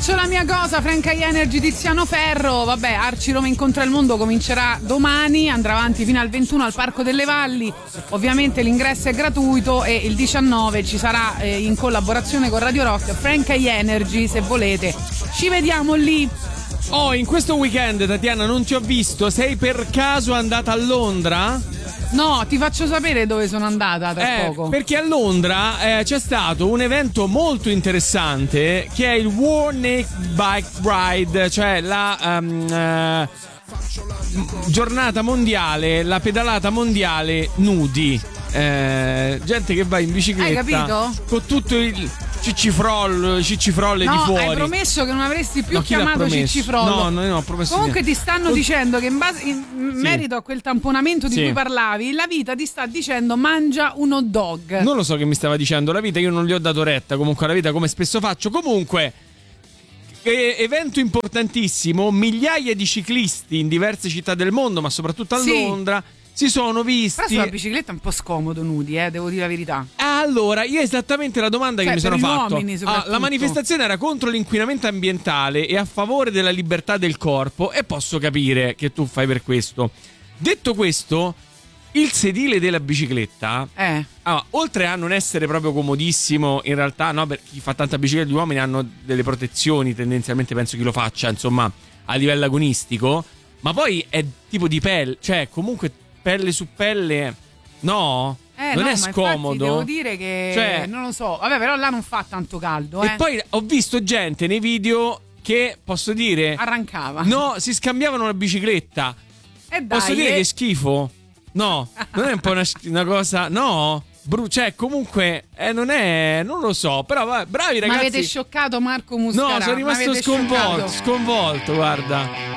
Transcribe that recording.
Faccio la mia cosa, Frank High Energy, Tiziano Ferro. Vabbè, Arci Roma incontra il mondo comincerà domani, andrà avanti fino al 21 al Parco delle Valli. Ovviamente l'ingresso è gratuito e il 19 ci sarà in collaborazione con Radio Rock Frank High Energy, se volete. Ci vediamo lì. Oh, in questo weekend, Tatiana, non ti ho visto. Sei per caso andata a Londra? No, ti faccio sapere dove sono andata tra poco. Perché a Londra c'è stato un evento molto interessante che è il World Naked Bike Ride, cioè la giornata mondiale, la pedalata mondiale nudi. Gente che va in bicicletta. Hai capito? Con tutto il cicifrolle di fuori. Hai promesso che non avresti più chiamato cicifrollo. No, non ho promesso. Comunque ti stanno dicendo che in merito a quel tamponamento di cui parlavi, la vita ti sta dicendo mangia un hot dog. Non lo so che mi stava dicendo la vita, io non gli ho dato retta comunque alla vita, come spesso faccio. Comunque evento importantissimo, migliaia di ciclisti in diverse città del mondo, ma soprattutto a Londra, si sono visti. Però sulla bicicletta è un po' scomodo nudi, devo dire la verità. Allora, io esattamente la domanda che mi sono fatto. La manifestazione era contro l'inquinamento ambientale e a favore della libertà del corpo, e posso capire che tu fai per questo. Detto questo, il sedile della bicicletta, oltre a non essere proprio comodissimo, in realtà no, per chi fa tanta bicicletta, gli uomini hanno delle protezioni, tendenzialmente penso chi lo faccia, insomma, a livello agonistico, ma poi è tipo di pelle, cioè comunque pelle su pelle, no? Non è scomodo. Devo dire che non lo so. Vabbè, però là non fa tanto caldo. E poi ho visto gente nei video che, posso dire, arrancava. No, si scambiavano la bicicletta. Posso dire che è schifo? No, non è un po' una cosa. No? Cioè, comunque, non lo so. Però bravi ragazzi. Ma avete scioccato Marco Muscarà? No, sono rimasto sconvolto, guarda.